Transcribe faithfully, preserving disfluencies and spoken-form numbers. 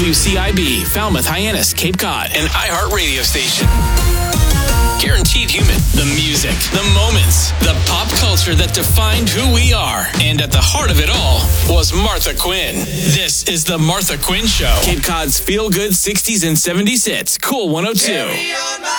W C I B, Falmouth, Hyannis, Cape Cod, and iHeart Radio Station. Guaranteed Human. The music, the moments, the pop culture that defined who we are. And at the heart of it all was Martha Quinn. This is the Martha Quinn Show. Cape Cod's feel-good sixties and seventies hits. Cool one oh two.